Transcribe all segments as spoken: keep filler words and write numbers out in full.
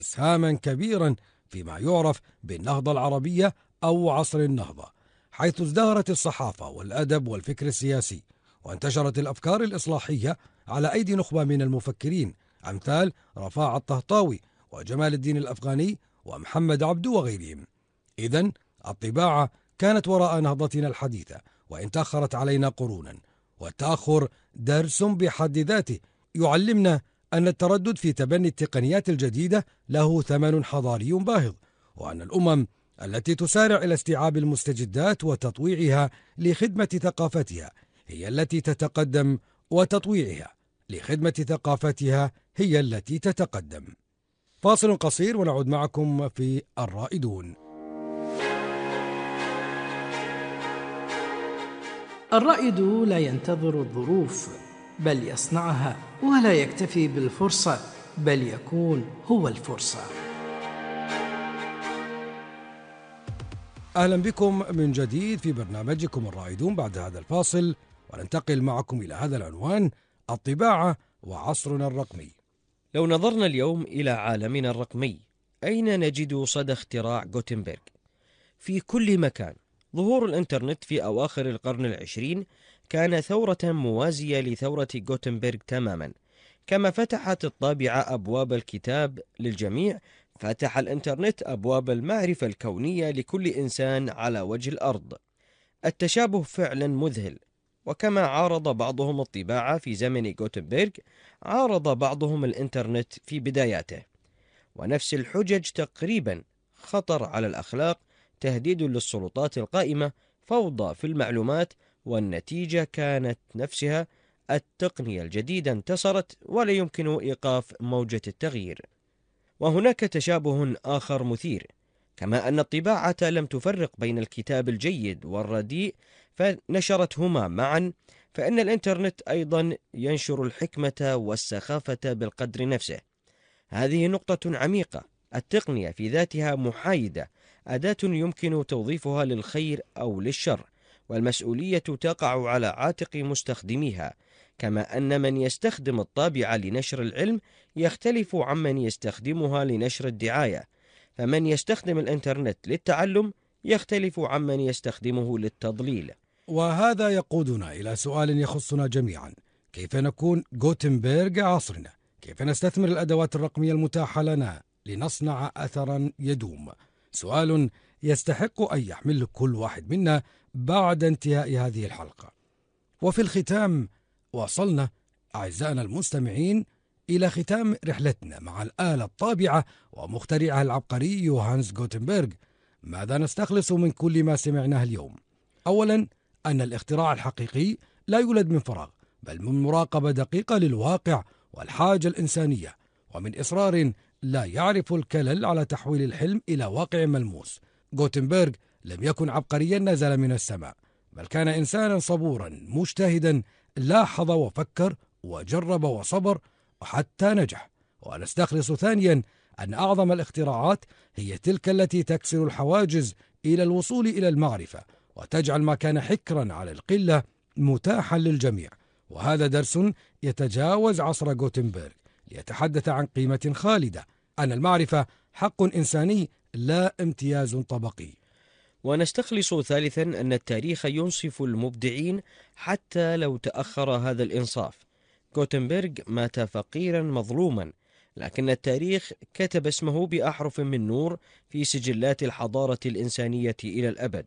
إسهاما كبيرا فيما يعرف بالنهضة العربية أو عصر النهضة، حيث ازدهرت الصحافة والأدب والفكر السياسي، وانتشرت الأفكار الإصلاحية على أيدي نخبة من المفكرين أمثال رفاعة الطهطاوي وجمال الدين الأفغاني ومحمد عبده وغيرهم. إذن الطباعة كانت وراء نهضتنا الحديثة، وإن تأخرت علينا قرونا، والتأخر درس بحد ذاته يعلمنا أن التردد في تبني التقنيات الجديدة له ثمن حضاري باهظ، وأن الأمم التي تسارع إلى استيعاب المستجدات وتطويعها لخدمة ثقافتها هي التي تتقدم، وتطويعها لخدمة ثقافتها هي التي تتقدم. فاصل قصير ونعود معكم في الرائدون. الرائد لا ينتظر الظروف بل يصنعها، ولا يكتفي بالفرصة بل يكون هو الفرصة. أهلا بكم من جديد في برنامجكم الرائدون بعد هذا الفاصل، وننتقل معكم إلى هذا العنوان: الطباعة وعصرنا الرقمي. لو نظرنا اليوم إلى عالمنا الرقمي، أين نجد صدى اختراع غوتنبرغ؟ في كل مكان. ظهور الإنترنت في أواخر القرن العشرين كان ثورة موازية لثورة غوتنبرغ تماما. كما فتحت الطابعة أبواب الكتاب للجميع، فتح الإنترنت أبواب المعرفة الكونية لكل إنسان على وجه الأرض. التشابه فعلا مذهل. وكما عارض بعضهم الطباعة في زمن غوتنبرغ، عارض بعضهم الإنترنت في بداياته. ونفس الحجج تقريبا: خطر على الأخلاق، تهديد للسلطات القائمة، فوضى في المعلومات. والنتيجة كانت نفسها: التقنية الجديدة انتصرت، ولا يمكن إيقاف موجة التغيير. وهناك تشابه آخر مثير. كما أن الطباعة لم تفرق بين الكتاب الجيد والرديء فنشرتهما معا، فإن الإنترنت أيضا ينشر الحكمة والسخافة بالقدر نفسه. هذه نقطة عميقة. التقنية في ذاتها محايدة، أداة يمكن توظيفها للخير أو للشر، والمسؤولية تقع على عاتق مستخدميها. كما أن من يستخدم الطابعة لنشر العلم يختلف عمن يستخدمها لنشر الدعاية، فمن يستخدم الإنترنت للتعلم يختلف عمن يستخدمه للتضليل. وهذا يقودنا إلى سؤال يخصنا جميعا: كيف نكون غوتنبرغ عصرنا؟ كيف نستثمر الأدوات الرقمية المتاحة لنا لنصنع أثرا يدوم؟ سؤال يستحق أن يحمله كل واحد منا بعد انتهاء هذه الحلقة. وفي الختام وصلنا أعزائنا المستمعين إلى ختام رحلتنا مع الآلة الطابعة ومخترعها العبقري يوهانس غوتنبرغ. ماذا نستخلص من كل ما سمعناه اليوم؟ أولا، أن الاختراع الحقيقي لا يولد من فراغ، بل من مراقبة دقيقة للواقع والحاجة الإنسانية، ومن إصرار لا يعرف الكلل على تحويل الحلم إلى واقع ملموس. غوتنبرغ لم يكن عبقريا نزل من السماء، بل كان إنسانا صبورا مجتهدا، لاحظ وفكر وجرب وصبر وحتى نجح. ونستخلص ثانيا أن أعظم الاختراعات هي تلك التي تكسر الحواجز إلى الوصول إلى المعرفة، وتجعل ما كان حكرا على القلة متاحا للجميع. وهذا درس يتجاوز عصر غوتنبرغ ليتحدث عن قيمة خالدة: أن المعرفة حق إنساني لا امتياز طبقي. ونستخلص ثالثا أن التاريخ ينصف المبدعين حتى لو تأخر هذا الإنصاف. غوتنبرغ مات فقيرا مظلوما، لكن التاريخ كتب اسمه بأحرف من نور في سجلات الحضارة الإنسانية إلى الأبد.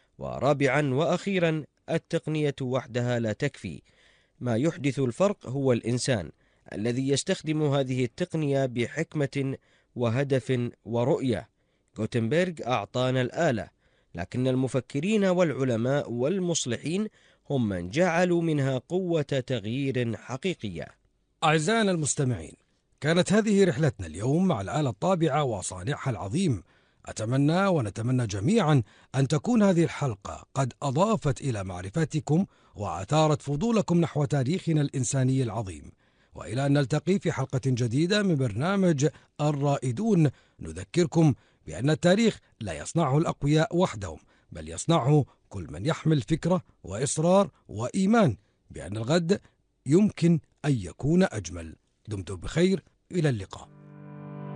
ورابعا وأخيرا، التقنية وحدها لا تكفي. ما يحدث الفرق هو الإنسان الذي يستخدم هذه التقنية بحكمة وهدف ورؤية. غوتنبرغ أعطانا الآلة، لكن المفكرين والعلماء والمصلحين هم من جعلوا منها قوة تغيير حقيقية. أعزائنا المستمعين، كانت هذه رحلتنا اليوم مع الآلة الطابعة وصانعها العظيم. أتمنى ونتمنى جميعا أن تكون هذه الحلقة قد أضافت إلى معرفتكم وأثارت فضولكم نحو تاريخنا الإنساني العظيم. وإلى أن نلتقي في حلقة جديدة من برنامج الرائدون، نذكركم بأن التاريخ لا يصنعه الأقوياء وحدهم، بل يصنعه كل من يحمل فكرة وإصرار وإيمان بأن الغد يمكن أن يكون أجمل. دمتم بخير، إلى اللقاء.